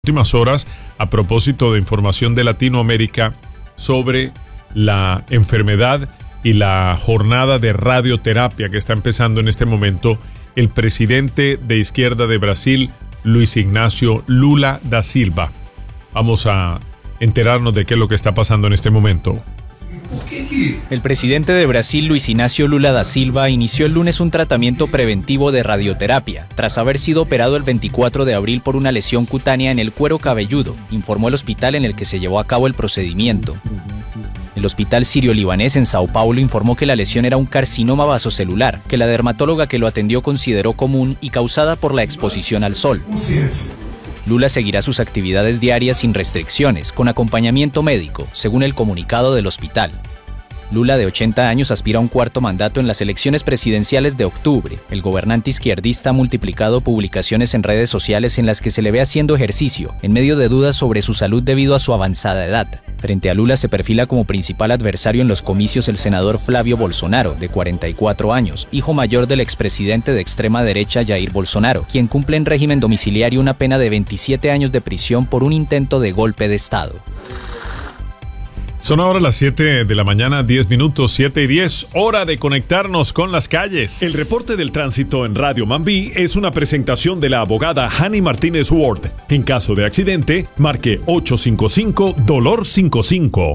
Últimas horas a propósito de información de Latinoamérica sobre la enfermedad y la jornada de radioterapia que está empezando en este momento el presidente de izquierda de Brasil, Luiz Inácio Lula da Silva. Vamos a enterarnos de qué es lo que está pasando en este momento. El presidente de Brasil, Luiz Inácio Lula da Silva, inició el lunes un tratamiento preventivo de radioterapia, tras haber sido operado el 24 de abril por una lesión cutánea en el cuero cabelludo, informó el hospital en el que se llevó a cabo el procedimiento. El hospital sirio-libanés en Sao Paulo informó que la lesión era un carcinoma vasocelular, que la dermatóloga que lo atendió consideró común y causada por la exposición al sol. Lula seguirá sus actividades diarias sin restricciones, con acompañamiento médico, según el comunicado del hospital. Lula, de 80 años, aspira a un cuarto mandato en las elecciones presidenciales de octubre. El gobernante izquierdista ha multiplicado publicaciones en redes sociales en las que se le ve haciendo ejercicio, en medio de dudas sobre su salud debido a su avanzada edad. Frente a Lula se perfila como principal adversario en los comicios el senador Flávio Bolsonaro, de 44 años, hijo mayor del expresidente de extrema derecha Jair Bolsonaro, quien cumple en régimen domiciliario una pena de 27 años de prisión por un intento de golpe de Estado. Son ahora las 7 de la mañana, 10 minutos, 7:10, hora de conectarnos con las calles. El reporte del tránsito en Radio Mambí es una presentación de la abogada Hani Martínez Ward. En caso de accidente, marque 855-DOLOR55.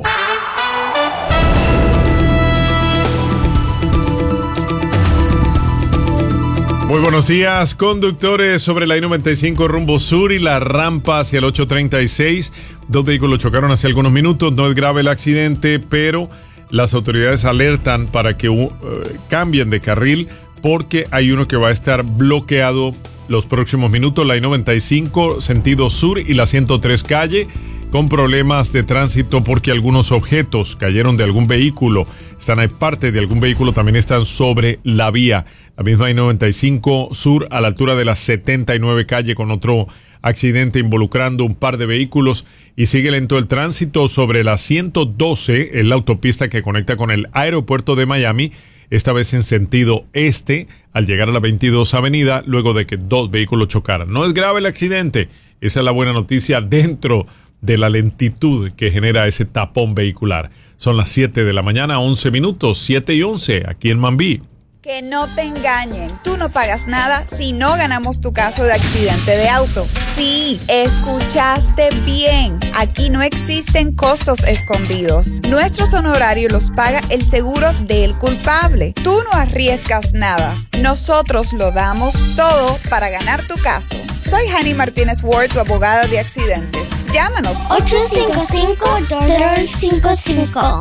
Muy buenos días, conductores sobre la I-95 rumbo sur y la rampa hacia el 836. Dos vehículos chocaron hace algunos minutos, no es grave el accidente, pero las autoridades alertan para que cambien de carril porque hay uno que va a estar bloqueado los próximos minutos, la I-95 sentido sur y la 103 calle, con problemas de tránsito porque algunos objetos cayeron de algún vehículo, hay parte de algún vehículo, también están sobre la vía. La misma I-95 sur a la altura de la 79 calle con otro accidente involucrando un par de vehículos y sigue lento el tránsito sobre la 112 en la autopista que conecta con el aeropuerto de Miami, esta vez en sentido este, al llegar a la 22 avenida luego de que dos vehículos chocaran. No es grave el accidente, esa es la buena noticia dentro de la lentitud que genera ese tapón vehicular. Son las 7 de la mañana, 11 minutos, 7:11 aquí en Mambí. Que no te engañen, tú no pagas nada si no ganamos tu caso de accidente de auto. Sí, escuchaste bien, aquí no existen costos escondidos. Nuestros honorarios los paga el seguro del culpable. Tú no arriesgas nada, nosotros lo damos todo para ganar tu caso. Soy Hani Martínez Ward, tu abogada de accidentes. Llámanos 855-DOLOR55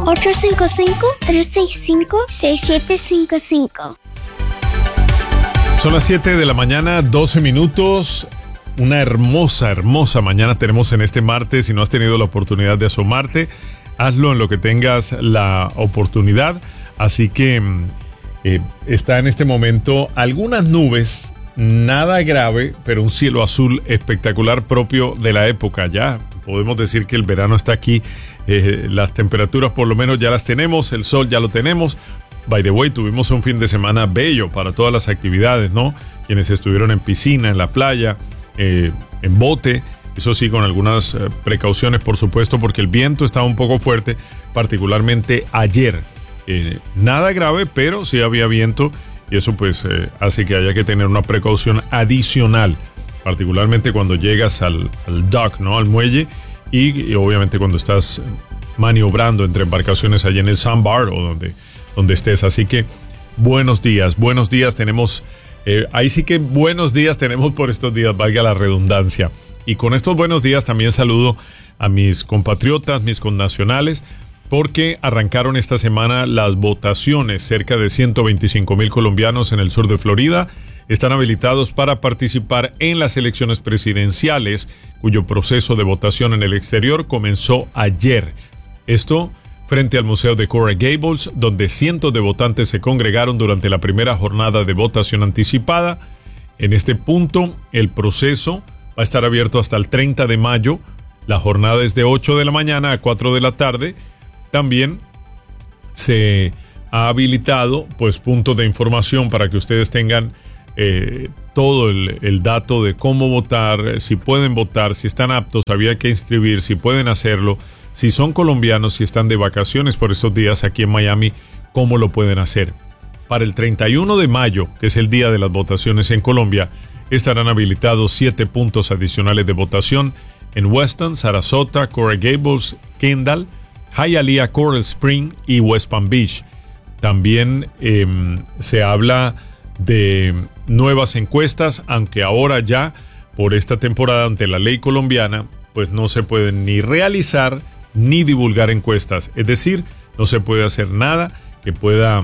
855-365-6755. Son las 7 de la mañana, 12 minutos. Una hermosa mañana tenemos en este martes. Si no has tenido la oportunidad de asomarte, hazlo en lo que tengas la oportunidad. Así que está en este momento algunas nubes, nada grave, pero un cielo azul espectacular propio de la época. Ya podemos decir que el verano está aquí. Las temperaturas por lo menos ya las tenemos, el sol ya lo tenemos. By the way, tuvimos un fin de semana bello para todas las actividades, ¿no? Quienes estuvieron en piscina, en la playa, en bote, eso sí, con algunas precauciones, por supuesto, porque el viento estaba un poco fuerte, particularmente ayer. Nada grave, pero sí había viento y eso pues hace que haya que tener una precaución adicional, particularmente cuando llegas al dock, ¿no? Al muelle y obviamente cuando estás maniobrando entre embarcaciones allá en el sandbar o donde estés. Así que buenos días tenemos, ahí sí que buenos días tenemos por estos días, valga la redundancia. Y con estos buenos días también saludo a mis compatriotas, mis connacionales, porque arrancaron esta semana las votaciones. Cerca de 125,000 colombianos en el sur de Florida están habilitados para participar en las elecciones presidenciales, cuyo proceso de votación en el exterior comenzó ayer. Esto frente al Museo de Coral Gables, donde cientos de votantes se congregaron durante la primera jornada de votación anticipada. En este punto, el proceso va a estar abierto hasta el 30 de mayo. La jornada es de 8 de la mañana a 4 de la tarde. También se ha habilitado pues puntos de información para que ustedes tengan todo el dato de cómo votar, si pueden votar, si están aptos, había que inscribir, si pueden hacerlo, si son colombianos, si están de vacaciones por estos días aquí en Miami, cómo lo pueden hacer. Para el 31 de mayo, que es el día de las votaciones en Colombia, estarán habilitados 7 puntos adicionales de votación en Weston, Sarasota, Coral Gables, Kendall, Hialeah, Coral Spring y West Palm Beach. También se habla de nuevas encuestas, aunque ahora ya por esta temporada ante la ley colombiana pues no se pueden ni realizar ni divulgar encuestas, es decir, no se puede hacer nada que pueda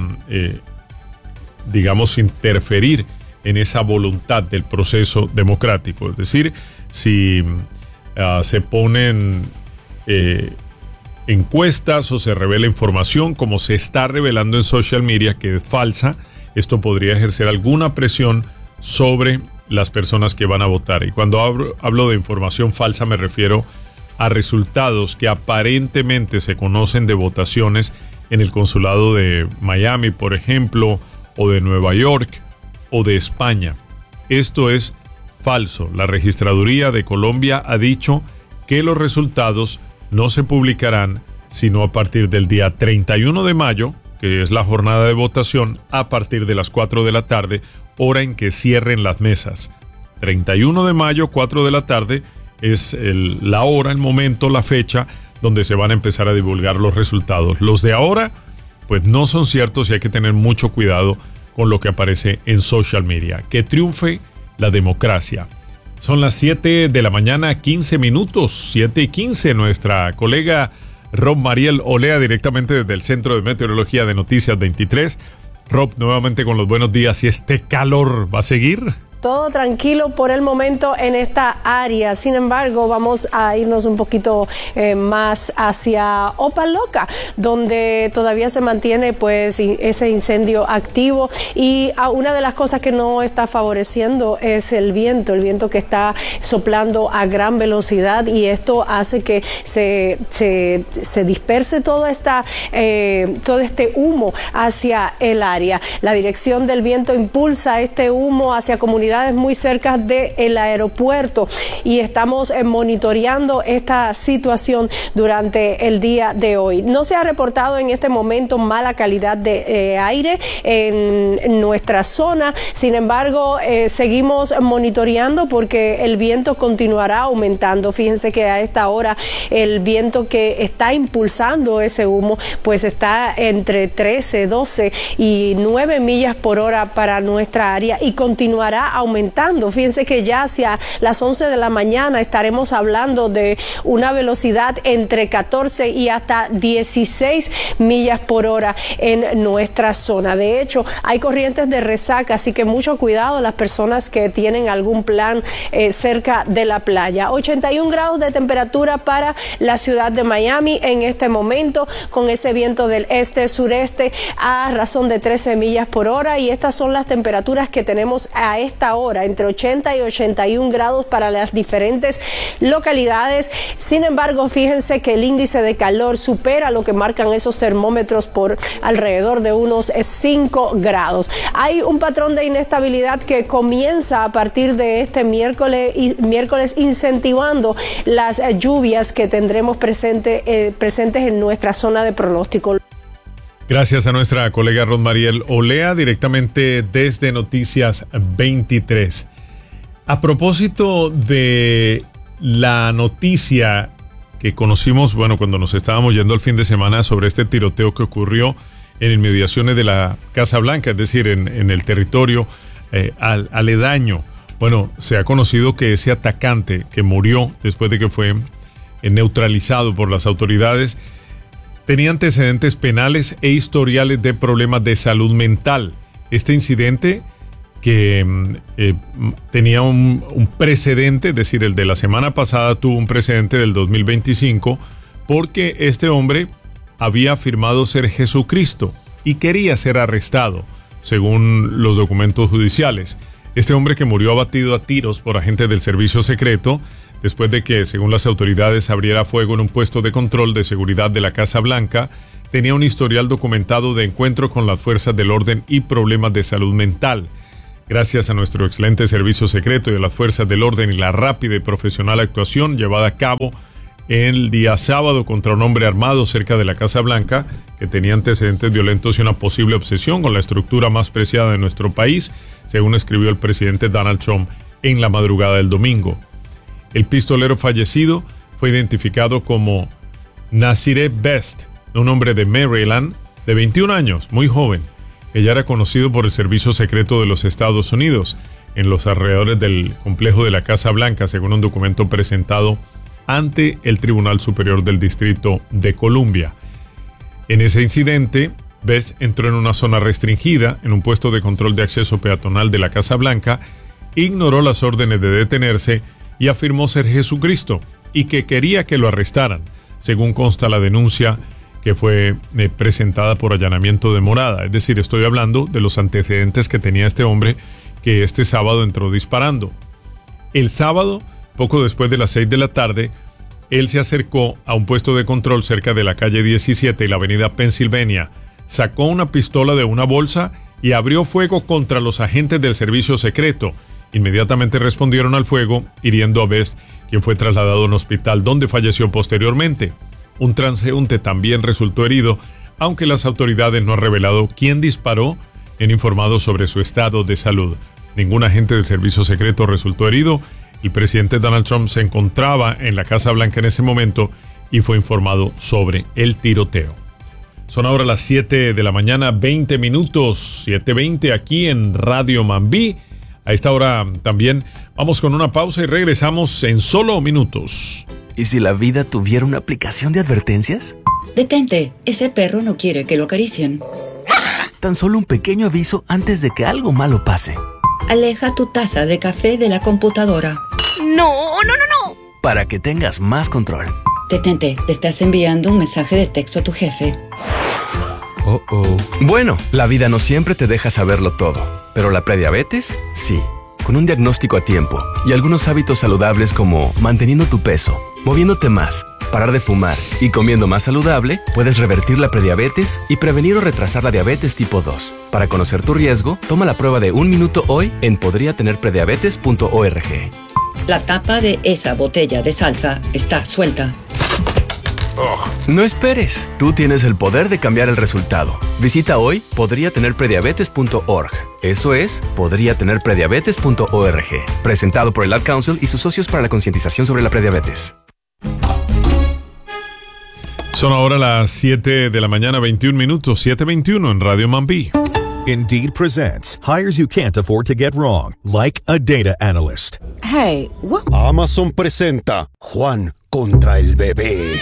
digamos interferir en esa voluntad del proceso democrático. Es decir, si se ponen encuestas o se revela información como se está revelando en social media que es falsa, esto podría ejercer alguna presión sobre las personas que van a votar. Y cuando hablo de información falsa me refiero a resultados que aparentemente se conocen de votaciones en el consulado de Miami, por ejemplo, o de Nueva York o de España. Esto es falso. La Registraduría de Colombia ha dicho que los resultados no se publicarán sino a partir del día 31 de mayo, que es la jornada de votación, a partir de las 4 de la tarde, hora en que cierren las mesas. 31 de mayo, 4 de la tarde, es la hora, el momento, la fecha donde se van a empezar a divulgar los resultados. Los de ahora, pues no son ciertos y hay que tener mucho cuidado con lo que aparece en social media. Que triunfe la democracia. Son las 7 de la mañana, 15 minutos, 7:15. Nuestra colega Rob Mariel Olea, directamente desde el Centro de Meteorología de Noticias 23. Rob, nuevamente con los buenos días. ¿Y este calor va a seguir? Todo tranquilo por el momento en esta área. Sin embargo, vamos a irnos un poquito más hacia Opa-locka, donde todavía se mantiene pues ese incendio activo, y una de las cosas que no está favoreciendo es el viento que está soplando a gran velocidad, y esto hace que se disperse todo este humo hacia el área. La dirección del viento impulsa este humo hacia comunidades muy cerca del aeropuerto, y estamos monitoreando esta situación durante el día de hoy. No se ha reportado en este momento mala calidad de aire en nuestra zona. Sin embargo, seguimos monitoreando porque el viento continuará aumentando. Fíjense que a esta hora el viento que está impulsando ese humo pues está entre 13, 12 y 9 millas por hora para nuestra área, y continuará aumentando. Fíjense que ya hacia las 11 de la mañana estaremos hablando de una velocidad entre 14 y hasta 16 millas por hora en nuestra zona. De hecho, hay corrientes de resaca, así que mucho cuidado las personas que tienen algún plan cerca de la playa. 81 grados de temperatura para la ciudad de Miami en este momento, con ese viento del este-sureste a razón de 13 millas por hora, y estas son las temperaturas que tenemos a esta hora, entre 80 y 81 grados para las diferentes localidades. Sin embargo, fíjense que el índice de calor supera lo que marcan esos termómetros por alrededor de unos 5 grados. Hay un patrón de inestabilidad que comienza a partir de este miércoles incentivando las lluvias que tendremos presentes en nuestra zona de pronóstico. Gracias a nuestra colega Rob Mariel Olea, directamente desde Noticias 23. A propósito de la noticia que conocimos, cuando nos estábamos yendo al fin de semana, sobre este tiroteo que ocurrió en inmediaciones de la Casa Blanca, es decir, en el territorio aledaño. Se ha conocido que ese atacante que murió después de que fue neutralizado por las autoridades tenía antecedentes penales e historiales de problemas de salud mental. Este incidente que tenía un precedente, es decir, el de la semana pasada tuvo un precedente del 2025, porque este hombre había afirmado ser Jesucristo y quería ser arrestado, según los documentos judiciales. Este hombre, que murió abatido a tiros por agentes del servicio secreto, después de que, según las autoridades, abriera fuego en un puesto de control de seguridad de la Casa Blanca, tenía un historial documentado de encuentro con las fuerzas del orden y problemas de salud mental. Gracias a nuestro excelente servicio secreto y a las fuerzas del orden y la rápida y profesional actuación llevada a cabo el día sábado contra un hombre armado cerca de la Casa Blanca que tenía antecedentes violentos y una posible obsesión con la estructura más preciada de nuestro país, según escribió el presidente Donald Trump en la madrugada del domingo. El pistolero fallecido fue identificado como Nasireh Best, un hombre de Maryland de 21 años, muy joven, que ya era conocido por el Servicio Secreto de los Estados Unidos en los alrededores del complejo de la Casa Blanca, según un documento presentado ante el Tribunal Superior del Distrito de Columbia. En ese incidente, Best entró en una zona restringida, en un puesto de control de acceso peatonal de la Casa Blanca, ignoró las órdenes de detenerse y afirmó ser Jesucristo y que quería que lo arrestaran, según consta la denuncia que fue presentada por allanamiento de morada. Es decir, estoy hablando de los antecedentes que tenía este hombre que este sábado entró disparando. El sábado, poco después de las 6 de la tarde, él se acercó a un puesto de control cerca de la calle 17 y la avenida Pennsylvania, sacó una pistola de una bolsa y abrió fuego contra los agentes del servicio secreto. Inmediatamente respondieron al fuego, hiriendo a Best, quien fue trasladado a un hospital donde falleció posteriormente. Un transeúnte también resultó herido, aunque las autoridades no han revelado quién disparó ni han informado sobre su estado de salud. Ningún agente del servicio secreto resultó herido. El presidente Donald Trump se encontraba en la Casa Blanca en ese momento y fue informado sobre el tiroteo. Son ahora las 7 de la mañana, 20 minutos, 7:20 aquí en Radio Mambí. A esta hora también vamos con una pausa y regresamos en solo minutos. ¿Y si la vida tuviera una aplicación de advertencias? Detente, ese perro no quiere que lo acaricien. Tan solo un pequeño aviso antes de que algo malo pase. Aleja tu taza de café de la computadora. ¡No! Para que tengas más control. Detente, te estás enviando un mensaje de texto a tu jefe. Bueno, la vida no siempre te deja saberlo todo, pero la prediabetes, sí. Con un diagnóstico a tiempo y algunos hábitos saludables como manteniendo tu peso, moviéndote más, parar de fumar y comiendo más saludable, puedes revertir la prediabetes y prevenir o retrasar la diabetes tipo 2. Para conocer tu riesgo, toma la prueba de 1 minuto hoy en podriatenerprediabetes.org. La tapa de esa botella de salsa está suelta. No esperes, tú tienes el poder de cambiar el resultado. Visita hoy podriatenerprediabetes.org. Eso es, podriatenerprediabetes.org. Presentado por el Ad Council y sus socios para la concientización sobre la prediabetes. Son ahora las 7 de la mañana, 21 minutos, 7:21 en Radio Mambí. Indeed presents hires you can't afford to get wrong, like a data analyst. Hey, what? Amazon presenta Juan contra el bebé.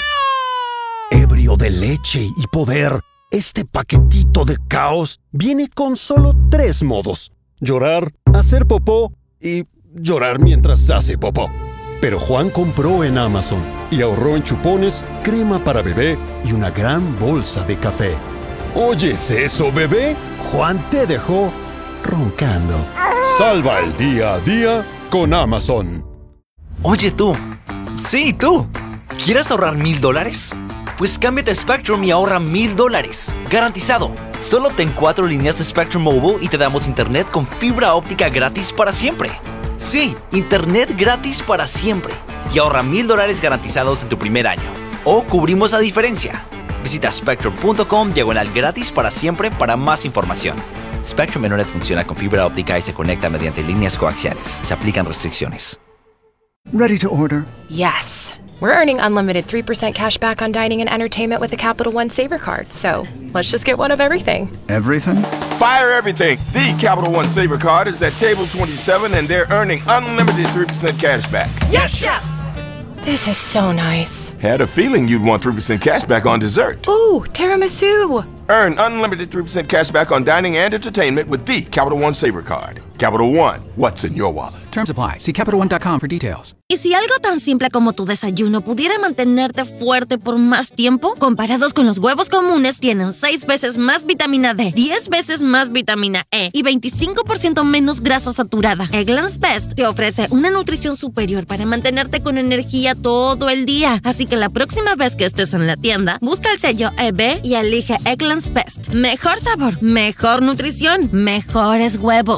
Ebrio de leche y poder, este paquetito de caos viene con solo 3 modos: llorar, hacer popó y llorar mientras hace popó. Pero Juan compró en Amazon y ahorró en chupones, crema para bebé y una gran bolsa de café. ¿Oyes eso, bebé? Juan te dejó roncando. Salva el día a día con Amazon. Oye tú, sí tú, ¿quieres ahorrar $1,000? Pues cámbiate a Spectrum y ahorra $1,000. Garantizado. Solo obtén 4 líneas de Spectrum Mobile y te damos internet con fibra óptica gratis para siempre. Sí, internet gratis para siempre. Y ahorra $1,000 garantizados en tu primer año. O cubrimos la diferencia. Visita spectrum.com/gratis para siempre para más información. Spectrum Internet funciona con fibra óptica y se conecta mediante líneas coaxiales. Se aplican restricciones. Ready to order? Yes. We're earning unlimited 3% cash back on dining and entertainment with the Capital One Saver Card. So, let's just get one of everything. Everything? Fire everything. The Capital One Saver Card is at table 27 and they're earning unlimited 3% cash back. Yes, Chef! This is so nice. Had a feeling you'd want 3% cash back on dessert. Ooh, tiramisu! Earn unlimited 3% cash back on dining and entertainment with the Capital One Saver Card. Capital One, what's in your wallet? Terms apply. See CapitalOne.com for details. ¿Y si algo tan simple como tu desayuno pudiera mantenerte fuerte por más tiempo? Comparados con los huevos comunes, tienen 6 veces más vitamina D, 10 veces más vitamina E y 25% menos grasa saturada. Eggland's Best te ofrece una nutrición superior para mantenerte con energía todo el día. Así que la próxima vez que estés en la tienda, busca el sello EB y elige Eggland's Best. Mejor sabor, mejor nutrición, mejores huevos. Visita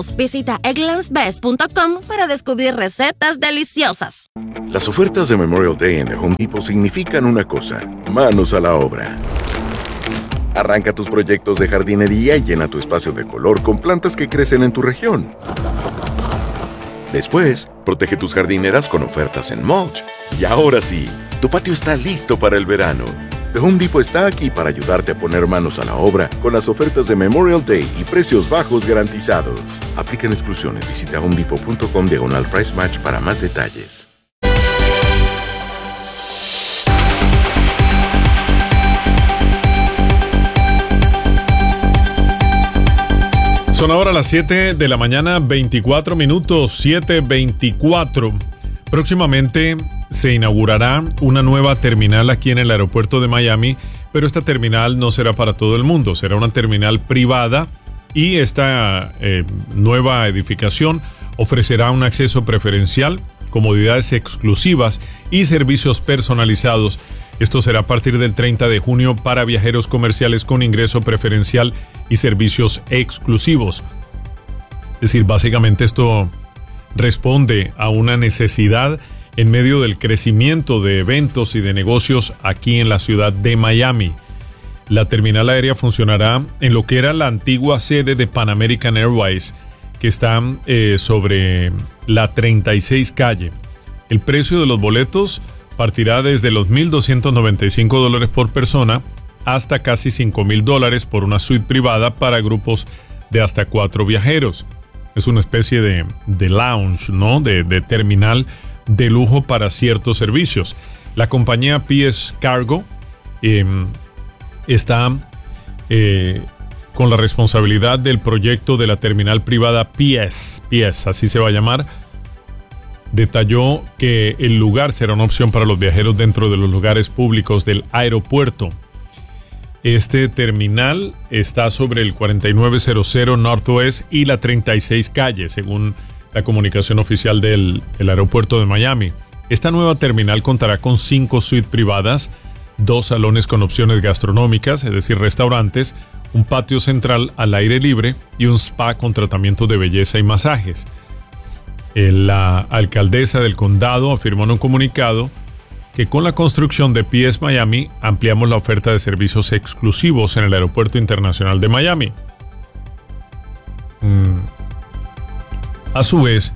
Visita egglandsbest.com para descubrir recetas deliciosas. Las ofertas de Memorial Day en The Home Depot significan una cosa: manos a la obra. Arranca tus proyectos de jardinería y llena tu espacio de color con plantas que crecen en tu región. Después, protege tus jardineras con ofertas en mulch. Y ahora sí, tu patio está listo para el verano. The Home Depot está aquí para ayudarte a poner manos a la obra con las ofertas de Memorial Day y precios bajos garantizados. Aplican exclusiones. Visita homedepot.com/price match para más detalles. Son ahora las 7 de la mañana, 24 minutos, 7:24. Próximamente se inaugurará una nueva terminal aquí en el aeropuerto de Miami, pero esta terminal no será para todo el mundo, será una terminal privada y esta nueva edificación ofrecerá un acceso preferencial, comodidades exclusivas y servicios personalizados. Esto será a partir del 30 de junio para viajeros comerciales con ingreso preferencial y servicios exclusivos. Es decir, básicamente esto responde a una necesidad en medio del crecimiento de eventos y de negocios aquí en la ciudad de Miami. La terminal aérea funcionará en lo que era la antigua sede de Pan American Airways, que está sobre la 36 calle. El precio de los boletos partirá desde los $1,295 por persona hasta casi $5,000 por una suite privada para grupos de hasta 4 viajeros. Es una especie de lounge, ¿no? De terminal de lujo para ciertos servicios. La compañía PS Cargo está con la responsabilidad del proyecto de la terminal privada PS, así se va a llamar. Detalló que el lugar será una opción para los viajeros dentro de los lugares públicos del aeropuerto. Este terminal está sobre el 4900 Northwest y la 36 calle, según la comunicación oficial del aeropuerto de Miami. Esta nueva terminal contará con 5 suites privadas, 2 salones con opciones gastronómicas, es decir, restaurantes, un patio central al aire libre y un spa con tratamientos de belleza y masajes. La alcaldesa del condado afirmó en un comunicado que con la construcción de PS Miami ampliamos la oferta de servicios exclusivos en el Aeropuerto Internacional de Miami. A su vez,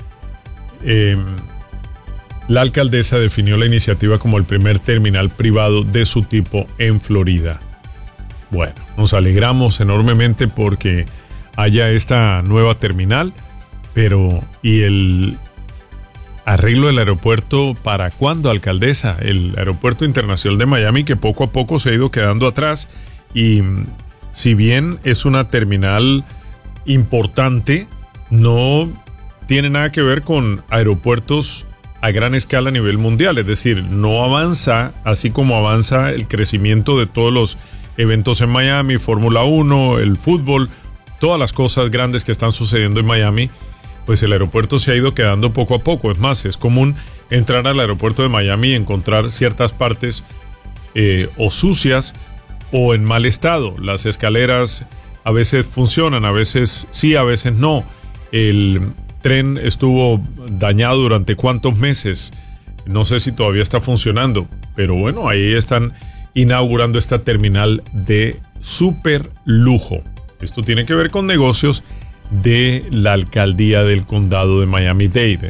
la alcaldesa definió la iniciativa como el primer terminal privado de su tipo en Florida. Bueno, nos alegramos enormemente porque haya esta nueva terminal, pero ¿y el arreglo del aeropuerto para cuándo, alcaldesa? El Aeropuerto Internacional de Miami, que poco a poco se ha ido quedando atrás, y si bien es una terminal importante, no tiene nada que ver con aeropuertos a gran escala a nivel mundial. Es decir, no avanza así como avanza el crecimiento de todos los eventos en Miami, Fórmula 1, el fútbol, todas las cosas grandes que están sucediendo en Miami. Pues el aeropuerto se ha ido quedando poco a poco. Es más, es común entrar al aeropuerto de Miami y encontrar ciertas partes o sucias o en mal estado. Las escaleras a veces funcionan, a veces sí, a veces no. El tren estuvo dañado durante cuántos meses. No sé si todavía está funcionando, pero bueno, ahí están inaugurando esta terminal de súper lujo. Esto tiene que ver con negocios de la alcaldía del condado de Miami-Dade.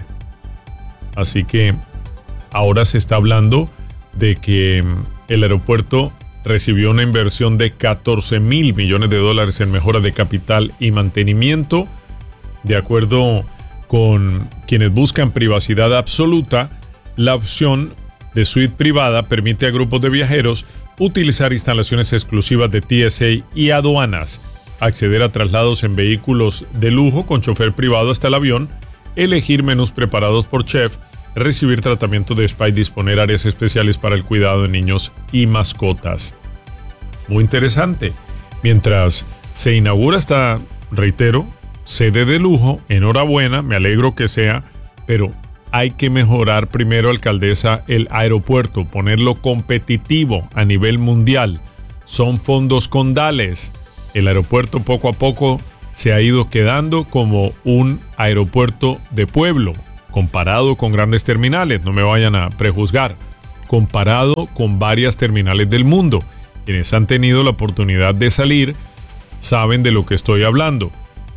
Así que ahora se está hablando de que el aeropuerto recibió una inversión de $14,000 millones en mejoras de capital y mantenimiento. De acuerdo con quienes buscan privacidad absoluta, la opción de suite privada permite a grupos de viajeros utilizar instalaciones exclusivas de TSA y aduanas, acceder a traslados en vehículos de lujo con chofer privado hasta el avión, elegir menús preparados por chef, recibir tratamiento de spa y disponer áreas especiales para el cuidado de niños y mascotas. Muy interesante. Mientras se inaugura esta, reitero, sede de lujo, enhorabuena, me alegro que sea, pero hay que mejorar primero, alcaldesa, el aeropuerto, ponerlo competitivo a nivel mundial. Son fondos condales. El aeropuerto poco a poco se ha ido quedando como un aeropuerto de pueblo, comparado con grandes terminales, no me vayan a prejuzgar, comparado con varias terminales del mundo. Quienes han tenido la oportunidad de salir saben de lo que estoy hablando.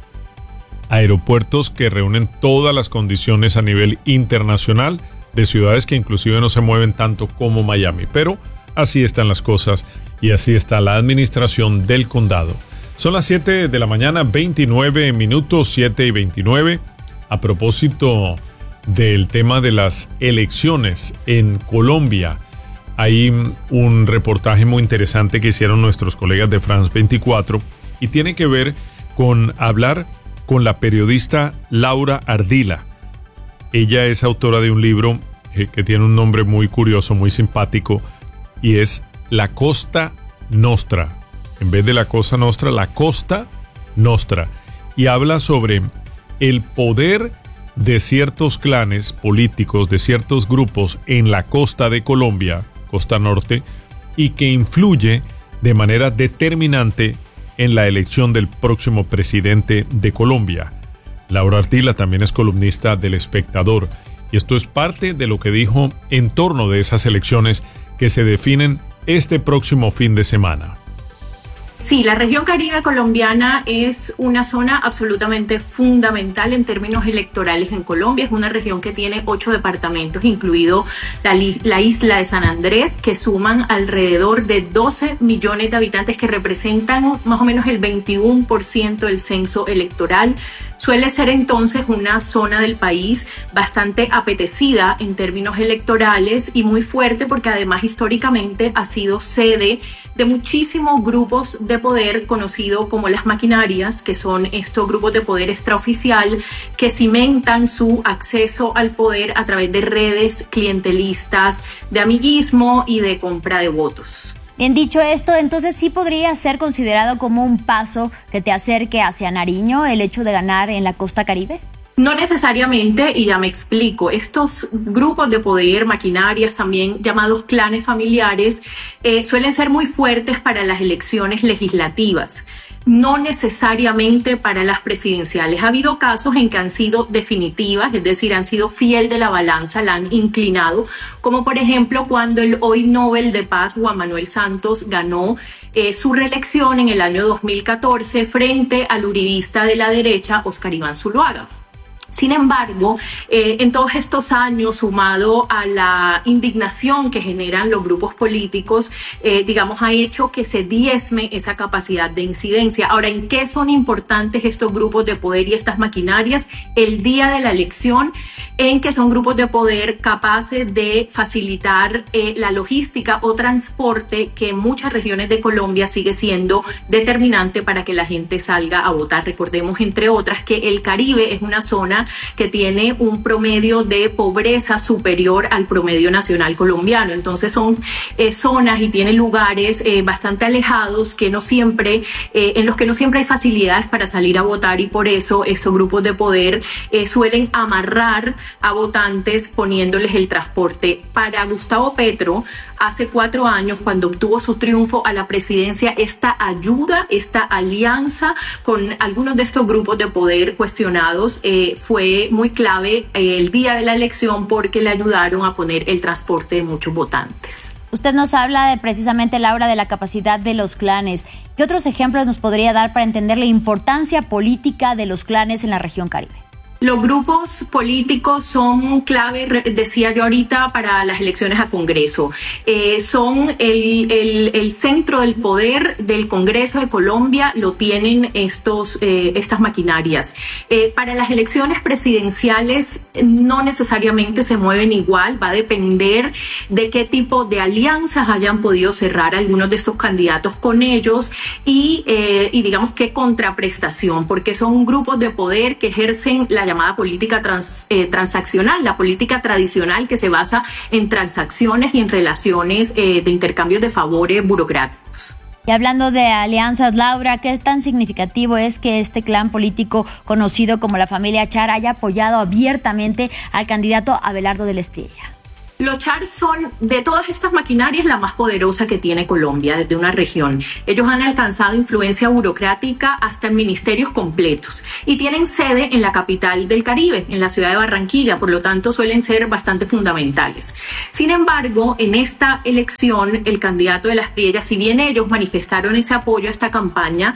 Aeropuertos que reúnen todas las condiciones a nivel internacional de ciudades que inclusive no se mueven tanto como Miami, pero así están las cosas y así está la administración del condado. Son las 7 de la mañana, 29 minutos, 7:29. A propósito del tema de las elecciones en Colombia, hay un reportaje muy interesante que hicieron nuestros colegas de France 24 y tiene que ver con hablar con la periodista Laura Ardila. Ella es autora de un libro que tiene un nombre muy curioso, muy simpático, y es La Costa Nostra. En vez de la Cosa Nostra, la Costa Nostra. Y habla sobre el poder de ciertos clanes políticos, de ciertos grupos en la costa de Colombia, costa norte, y que influye de manera determinante en la elección del próximo presidente de Colombia. Laura Ardila también es columnista del Espectador, y esto es parte de lo que dijo en torno de esas elecciones que se definen este próximo fin de semana. Sí, la región Caribe colombiana es una zona absolutamente fundamental en términos electorales en Colombia. Es una región que tiene 8 departamentos, incluido la isla de San Andrés, que suman alrededor de 12 millones de habitantes, que representan más o menos el 21% del censo electoral. Suele ser entonces una zona del país bastante apetecida en términos electorales y muy fuerte, porque además históricamente ha sido sede de muchísimos grupos de poder conocidos como las maquinarias, que son estos grupos de poder extraoficial que cimentan su acceso al poder a través de redes clientelistas, de amiguismo y de compra de votos. Bien, dicho esto, entonces sí podría ser considerado como un paso que te acerque hacia Nariño el hecho de ganar en la costa Caribe. No necesariamente, y ya me explico. Estos grupos de poder, maquinarias, también llamados clanes familiares, suelen ser muy fuertes para las elecciones legislativas, no necesariamente para las presidenciales. Ha habido casos en que han sido definitivas, es decir, han sido fiel de la balanza, la han inclinado, como por ejemplo cuando el hoy Nobel de Paz Juan Manuel Santos ganó su reelección en el año 2014 frente al uribista de la derecha, Óscar Iván Zuluaga. Sin embargo, en todos estos años, sumado a la indignación que generan los grupos políticos, ha hecho que se diezme esa capacidad de incidencia. Ahora, ¿en qué son importantes estos grupos de poder y estas maquinarias? El día de la elección, en que son grupos de poder capaces de facilitar la logística o transporte que en muchas regiones de Colombia sigue siendo determinante para que la gente salga a votar. Recordemos, entre otras, que el Caribe es una zona que tiene un promedio de pobreza superior al promedio nacional colombiano. Entonces son zonas y tienen lugares bastante alejados que no siempre, en los que no siempre hay facilidades para salir a votar, y por eso estos grupos de poder suelen amarrar a votantes poniéndoles el transporte. Para Gustavo Petro, hace 4 años, cuando obtuvo su triunfo a la presidencia, esta ayuda, esta alianza con algunos de estos grupos de poder cuestionados fue muy clave el día de la elección, porque le ayudaron a poner el transporte de muchos votantes. Usted nos habla precisamente, Laura, de la capacidad de los clanes. ¿Qué otros ejemplos nos podría dar para entender la importancia política de los clanes en la región Caribe? Los grupos políticos son clave, decía yo ahorita, para las elecciones a Congreso. Son el centro del poder del Congreso de Colombia, lo tienen estas maquinarias. Para las elecciones presidenciales no necesariamente se mueven igual, va a depender de qué tipo de alianzas hayan podido cerrar algunos de estos candidatos con ellos y digamos qué contraprestación, porque son grupos de poder que ejercen la llamada política transaccional, la política tradicional que se basa en transacciones y en relaciones de intercambios de favores burocráticos. Y hablando de alianzas, Laura, ¿qué tan significativo es que este clan político conocido como la familia Char haya apoyado abiertamente al candidato Abelardo del Espriella? Los CHAR son, de todas estas maquinarias, la más poderosa que tiene Colombia desde una región. Ellos han alcanzado influencia burocrática hasta en ministerios completos y tienen sede en la capital del Caribe, en la ciudad de Barranquilla, por lo tanto suelen ser bastante fundamentales. Sin embargo, en esta elección, el candidato de las Priellas, si bien ellos manifestaron ese apoyo a esta campaña,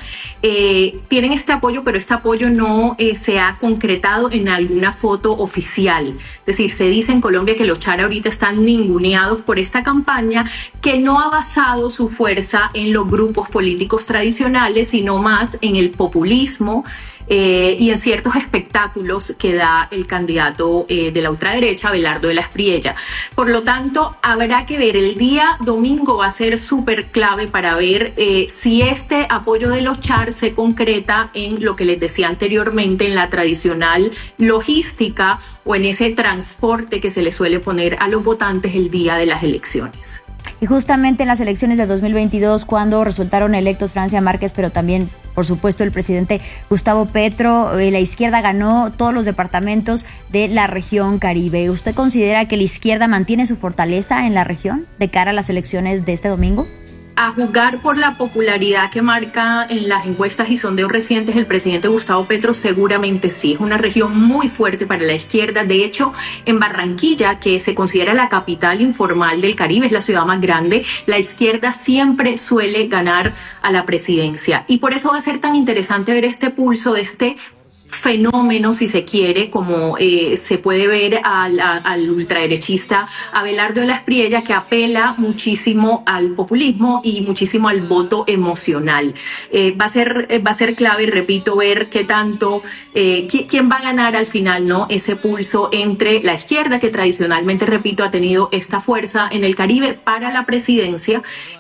tienen este apoyo, pero este apoyo no se ha concretado en alguna foto oficial. Es decir, se dice en Colombia que los CHAR ahorita están ninguneados por esta campaña, que no ha basado su fuerza en los grupos políticos tradicionales, sino más en el populismo y en ciertos espectáculos que da el candidato de la ultraderecha, Abelardo de la Espriella. Por lo tanto, habrá que ver, el día domingo va a ser súper clave para ver si este apoyo de los CHAR se concreta en lo que les decía anteriormente, en la tradicional logística o en ese transporte que se le suele poner a los votantes el día de las elecciones. Y justamente en las elecciones de 2022, cuando resultaron electos Francia Márquez, pero también, por supuesto, el presidente Gustavo Petro, la izquierda ganó todos los departamentos de la región Caribe. ¿Usted considera que la izquierda mantiene su fortaleza en la región de cara a las elecciones de este domingo? A juzgar por la popularidad que marca en las encuestas y sondeos recientes el presidente Gustavo Petro, seguramente sí. Es una región muy fuerte para la izquierda. De hecho, en Barranquilla, que se considera la capital informal del Caribe, es la ciudad más grande, la izquierda siempre suele ganar a la presidencia. Y por eso va a ser tan interesante ver este pulso de este fenómeno, si se quiere, como se puede ver al ultraderechista Abelardo de la Espriella, que apela muchísimo al populismo y muchísimo al voto emocional. Va a ser clave, repito, ver qué tanto, quién va a ganar al final, ¿no? Ese pulso entre la izquierda, que tradicionalmente, repito, ha tenido esta fuerza en el Caribe para la presidencia,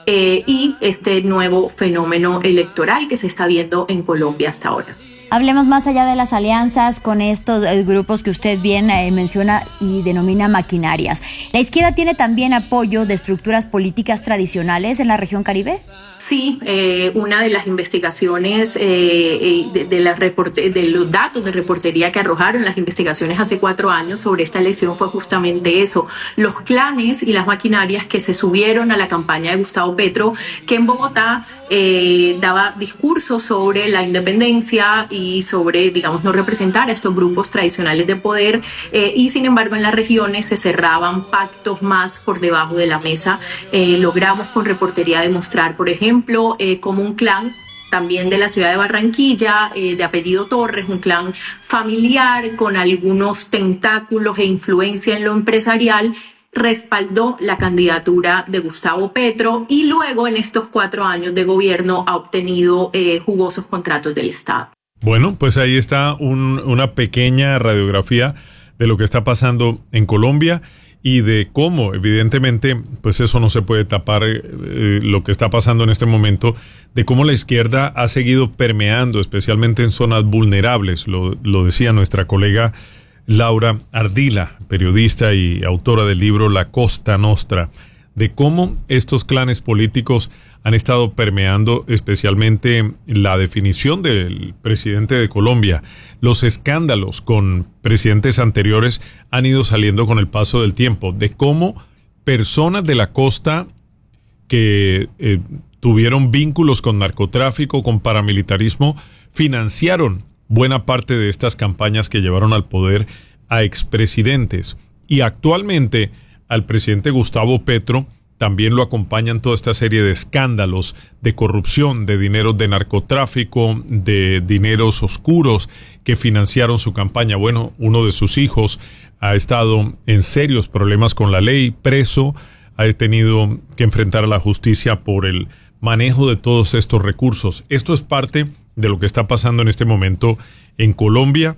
y este nuevo fenómeno electoral que se está viendo en Colombia hasta ahora. Hablemos más allá de las alianzas con estos grupos que usted bien menciona y denomina maquinarias. ¿La izquierda tiene también apoyo de estructuras políticas tradicionales en la región Caribe? Sí, una de las investigaciones de los datos de reportería que arrojaron las investigaciones hace 4 años sobre esta elección fue justamente eso. Los clanes y las maquinarias que se subieron a la campaña de Gustavo Petro, que en Bogotá daba discursos sobre la independencia y sobre, digamos, no representar a estos grupos tradicionales de poder, y sin embargo en las regiones se cerraban pactos más por debajo de la mesa. Logramos con reportería demostrar, por ejemplo, como un clan también de la ciudad de Barranquilla, de apellido Torres, un clan familiar con algunos tentáculos e influencia en lo empresarial, respaldó la candidatura de Gustavo Petro y luego en estos 4 años de gobierno ha obtenido jugosos contratos del Estado. Bueno, pues ahí está una pequeña radiografía de lo que está pasando en Colombia y de cómo, evidentemente, pues eso no se puede tapar, lo que está pasando en este momento, de cómo la izquierda ha seguido permeando, especialmente en zonas vulnerables. Lo decía nuestra colega Laura Ardila, periodista y autora del libro La Costa Nostra, de cómo estos clanes políticos han estado permeando especialmente la definición del presidente de Colombia. Los escándalos con presidentes anteriores han ido saliendo con el paso del tiempo, de cómo personas de la costa que tuvieron vínculos con narcotráfico, con paramilitarismo, financiaron buena parte de estas campañas que llevaron al poder a expresidentes. Y actualmente al presidente Gustavo Petro también lo acompañan toda esta serie de escándalos de corrupción, de dineros de narcotráfico, de dineros oscuros que financiaron su campaña. Bueno, uno de sus hijos ha estado en serios problemas con la ley, preso, ha tenido que enfrentar a la justicia por el manejo de todos estos recursos. Esto es parte de lo que está pasando en este momento en Colombia.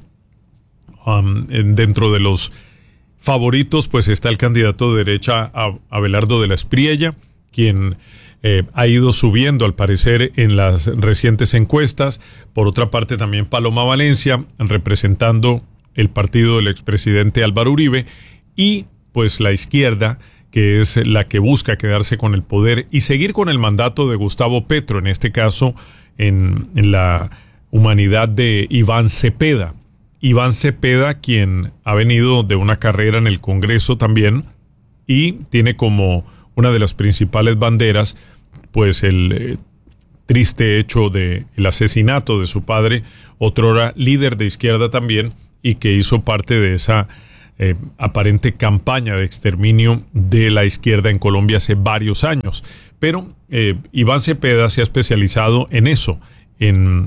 Dentro de los favoritos, pues está el candidato de derecha Abelardo de la Espriella, quien ha ido subiendo al parecer en las recientes encuestas. Por otra parte también Paloma Valencia, representando el partido del expresidente Álvaro Uribe, y pues la izquierda, que es la que busca quedarse con el poder y seguir con el mandato de Gustavo Petro, en este caso en la humanidad de Iván Cepeda. Iván Cepeda, quien ha venido de una carrera en el Congreso también, y tiene como una de las principales banderas pues el triste hecho del asesinato de su padre, otrora líder de izquierda también, y que hizo parte de esa aparente campaña de exterminio de la izquierda en Colombia hace varios años. Pero Iván Cepeda se ha especializado en eso, en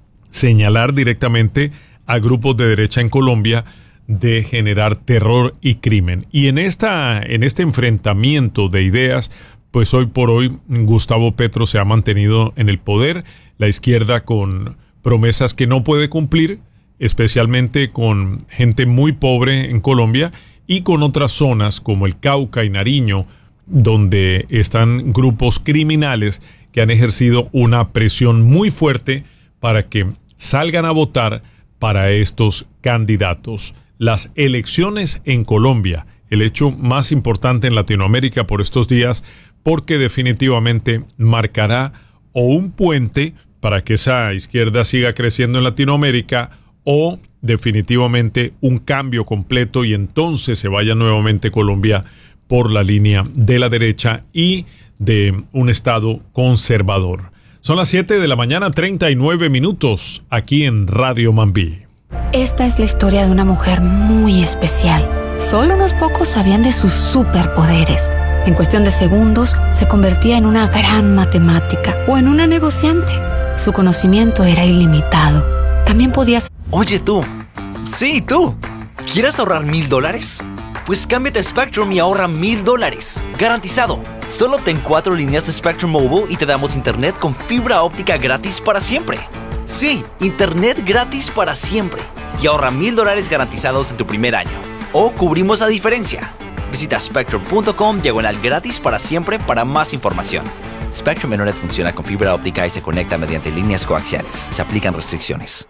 señalar directamente a grupos de derecha en Colombia de generar terror y crimen. Y en este enfrentamiento de ideas, pues hoy por hoy Gustavo Petro se ha mantenido en el poder, la izquierda con promesas que no puede cumplir, especialmente con gente muy pobre en Colombia y con otras zonas como el Cauca y Nariño, donde están grupos criminales que han ejercido una presión muy fuerte para que salgan a votar para estos candidatos. Las elecciones en Colombia, el hecho más importante en Latinoamérica por estos días, porque definitivamente marcará o un puente para que esa izquierda siga creciendo en Latinoamérica, o definitivamente un cambio completo y entonces se vaya nuevamente Colombia por la línea de la derecha y de un estado conservador. Son las 7 de la mañana, 39 minutos, aquí en Radio Mambí. Esta es la historia de una mujer muy especial. Solo unos pocos sabían de sus superpoderes. En cuestión de segundos, se convertía en una gran matemática o en una negociante. Su conocimiento era ilimitado. También podía... Oye tú. Sí, tú. ¿Quieres ahorrar $1,000? Pues cámbiate a Spectrum y ahorra $1,000. Garantizado. Solo obtén 4 líneas de Spectrum Mobile y te damos internet con fibra óptica gratis para siempre. Sí, internet gratis para siempre. Y ahorra $1,000 garantizados en tu primer año. O cubrimos la diferencia. Visita spectrum.com/gratis para siempre para más información. Spectrum Internet funciona con fibra óptica y se conecta mediante líneas coaxiales. Se aplican restricciones.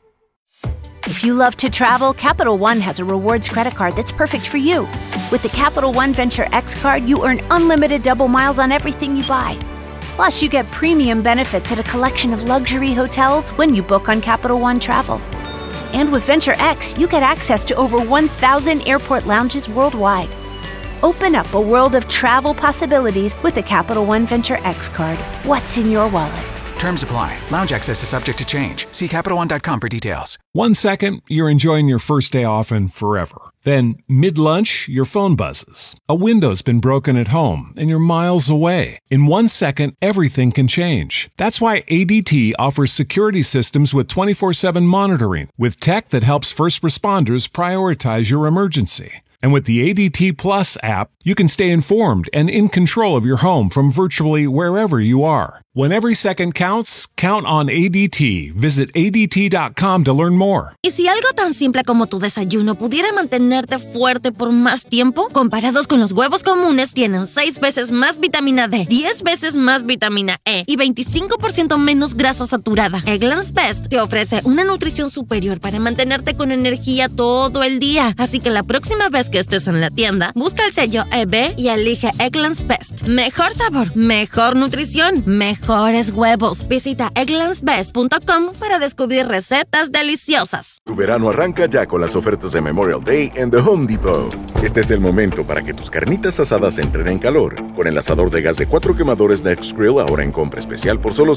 If you love to travel, Capital One has a rewards credit card that's perfect for you. With the Capital One Venture X card, you earn unlimited double miles on everything you buy. Plus, you get premium benefits at a collection of luxury hotels when you book on Capital One Travel. And with Venture X, you get access to over 1,000 airport lounges worldwide. Open up a world of travel possibilities with the Capital One Venture X card. What's in your wallet? Terms apply. Lounge access is subject to change. See CapitalOne.com for details. 1 second, you're enjoying your first day off and forever. Then, mid-lunch, your phone buzzes. A window's been broken at home and you're miles away. In 1 second, everything can change. That's why ADT offers security systems with 24/7 monitoring, with tech that helps first responders prioritize your emergency. And with the ADT Plus app, you can stay informed and in control of your home from virtually wherever you are. When every second counts, count on ADT. Visit ADT.com to learn more. ¿Y si algo tan simple como tu desayuno pudiera mantenerte fuerte por más tiempo? Comparados con los huevos comunes, tienen 6 veces más vitamina D, 10 veces más vitamina E y 25% menos grasa saturada. Eggland's Best te ofrece una nutrición superior para mantenerte con energía todo el día. Así que la próxima vez que estés en la tienda, busca el sello EB y elige Eggland's Best. Mejor sabor, mejor nutrición, mejores huevos. Visita egglandsbest.com para descubrir recetas deliciosas. Tu verano arranca ya con las ofertas de Memorial Day en The Home Depot. Este es el momento para que tus carnitas asadas entren en calor. Con el asador de gas de 4 quemadores Next Grill ahora en compra especial por solo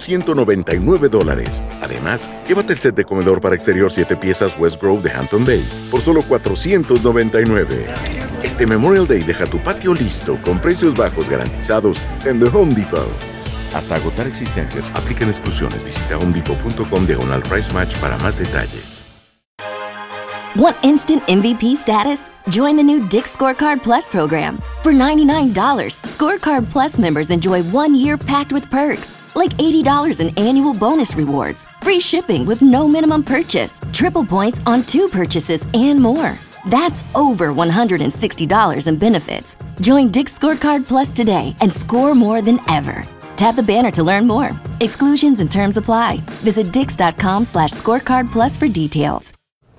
$199. Además, llévate el set de comedor para exterior 7 piezas West Grove de Hampton Bay por solo $499. Este Memorial Day deja tu patio listo con precios bajos garantizados en The Home Depot. Hasta agotar existencias, aplican exclusiones. Visita homedepot.com/price match para más detalles. Want instant MVP status? Join the new Dick's Scorecard Plus program. For $99, Scorecard Plus members enjoy 1 year packed with perks, like $80 in annual bonus rewards, free shipping with no minimum purchase, triple points on 2 purchases, and more. That's over $160 in benefits. Join Dick's Scorecard Plus today and score more than ever. Tap the banner to learn more. Exclusions and terms apply. Visit dix.com/scorecard plus for details.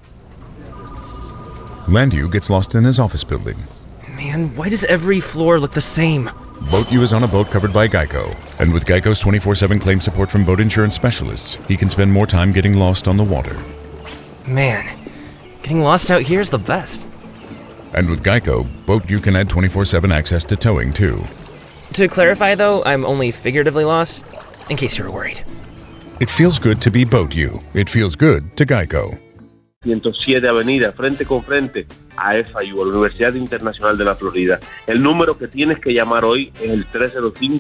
Landu gets lost in his office building. Man, why does every floor look the same? BoatU is on a boat covered by Geico. And with Geico's 24/7 claim support from boat insurance specialists, he can spend more time getting lost on the water. Man, getting lost out here is the best. And with Geico, Boat You can add 24/7 access to towing, too. To clarify, though, I'm only figuratively lost, in case you were worried. It feels good to be Boat You. It feels good to Geico. 107 Avenida, frente con frente a FIU, a la Universidad Internacional de la Florida. El número que tienes que llamar hoy es el 305